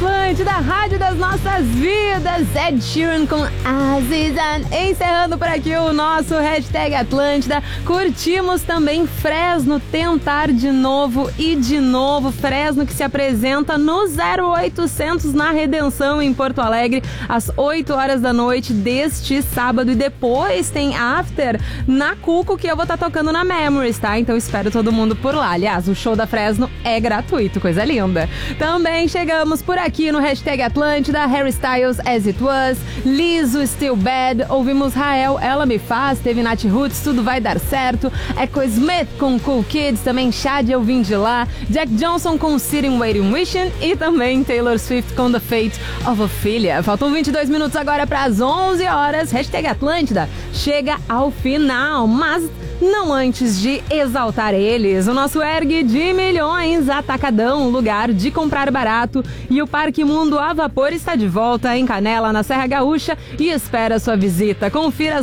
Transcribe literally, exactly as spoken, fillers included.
Atlântida, rádio das nossas vidas. Ed Sheeran com Azizan. Encerrando por aqui o nosso hashtag Atlântida. Curtimos também Fresno Tentar de Novo e de Novo. Fresno que se apresenta no zero oitocentos na Redenção, em Porto Alegre, às oito horas da noite deste sábado. E depois tem After na Cuco, que eu vou estar tá tocando na Memories, tá? Então espero todo mundo por lá. Aliás, o show da Fresno é gratuito, coisa linda. Também chegamos por aqui no hashtag Atlântida, Harry Styles, As It Was, Lizzo, Still Bad, ouvimos Rael, Ela Me Faz, teve Nat Roots, Tudo Vai Dar Certo, Echo Smith com Cool Kids, também Chad, Eu Vim de Lá, Jack Johnson com Sitting, Waiting, Wishing e também Taylor Swift com The Fate of Ophelia. Faltam vinte e dois minutos agora para as onze horas, hashtag Atlântida chega ao final, mas não antes de exaltar eles. O nosso Ergue de Milhões Atacadão, lugar de comprar barato, e o Parque Mundo a Vapor está de volta em Canela, na Serra Gaúcha, e espera sua visita. Confira as